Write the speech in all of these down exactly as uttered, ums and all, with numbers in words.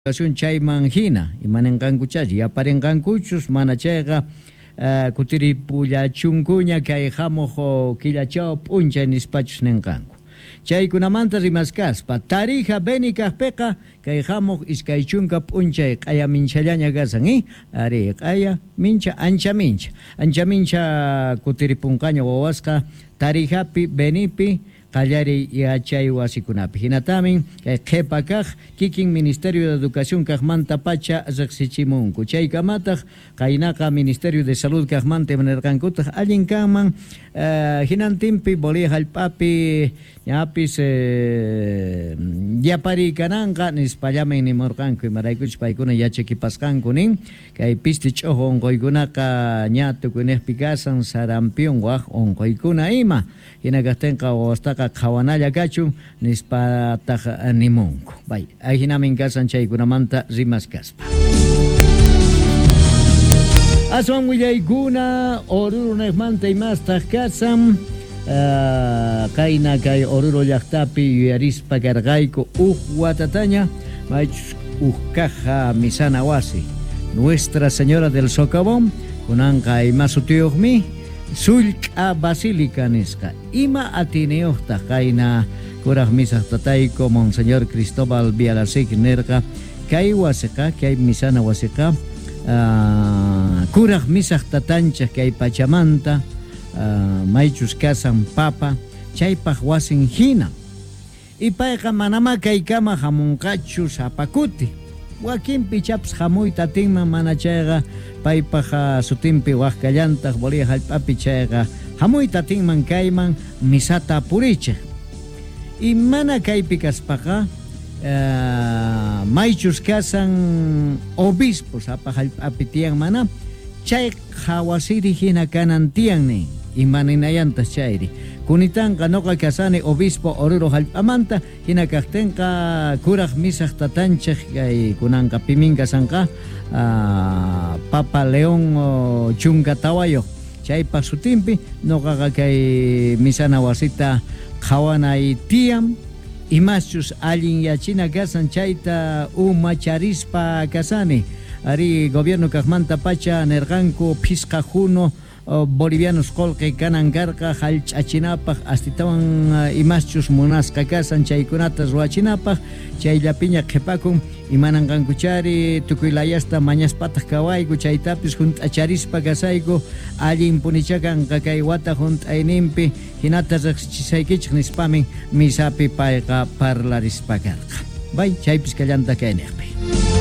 Educación chayman hina imananqankuchari yaparinqankuchus mana chayqa uh, kutiripullachunkuña kay hamuq killachaw p'unchay nispachus ninqanku chaykunamanta rimasqaspa tarija beni kaqpiqa kay hamuq iskay chunka p'unchay q'aya minchallaña kasan eh? Ari q'aya mincha ancha mincha ancha mincha kutiripunqaña wawasqa tarijapi benipi qallari yachay wasikunapi hinatamin qhipa kaq kikin Ministerio de Educación kaqmanta pacha riqsichimunku chaykamataq qaynaqa Ministerio de Salud kaqmanta imanirqankutaq allin kanman uh, hinantinpi Bolivia hallp'api ñapis eh, yaparikananqa nispallamin nimurqanku imaraykuchus paykuna yachakipasqanku nin kay pisti ch'uq unquykunaqa ña tukunejpi kasan sarampion waq unquykuna ima hinakaqtinqa wawastaqa qhawanalla kachun nispataq nimunku bay ayhinamin kasan chaykunamanta rimasqaspa aswan willaykuna oruro neqmanta imastaq kasan Uh, kayna kay Oruro llaqtapi yuyarispa karqayku uj watataña maychus uj caja misana wasi Nuestra Señora del Socavón kunanqa ima sutiyuqmi Sullk'a Basílica nisqa ima atiniyuqtaq kayna kuraq misaq tatayku Monseñor Cristóbal Villarasik nirqa kay wasiqa kay misana wasiqa uh, kuraq misaq tatanchaq kay Pachamanta Uh, maychus kasan papa chaypaq wasin hina ipayqa manama kaykama hamunqachu sapakuti wakinpi chaps hamuyta tinman mana chayqa paypaq sutinpi waqkallantaq Bolivia hallp'api chayqa hamuyta tinman kayman misata purichiq y mana kaypi kaspaqa uh, maychus kasan obispo sapaq hallp'api tiyan mana chay hawasiri hina kanan tiyan nin imaninayantas chayri kunitanqa noqa kasani obispo Oruro hallp'amanta hina kaqtinqa kuraq misaq tatanchaq kay kunanqa pimin kasanqa uh, Papa León uh, chunka tawayuq chaypaq sutinpi noqaqa kay misana wasita qhawanay tiyan imachus allin yachina kasan chayta umacharispa kasani ari gobierno kaqmanta pacha nirqanku phisqa juno Uh, bolivianos qolqi kanan karqa hallch'achinapaq astitawan uh, imachus munasqa kasan chaykunatas ruwachinapaq chayllapiña qhipakun imananqankuchari tukuy layasta mañaspataq kawayku chaytapis hunt'acharispa kasayku allin punichakanqa kay wata hunt'ayninpi hinata riqsichisaykichik nispamin misapi payqa parlarispa karqa bay chaypis kallanta kayniqpi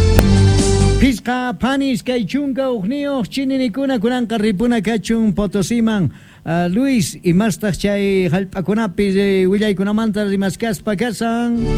Pisqa panis kay chunka uqniyuq chininikuna kunanqa ripuna kachun Potosiman uh, Luis imastaq chay hallp'akunapi willaykunamanta rimasqaspa kasan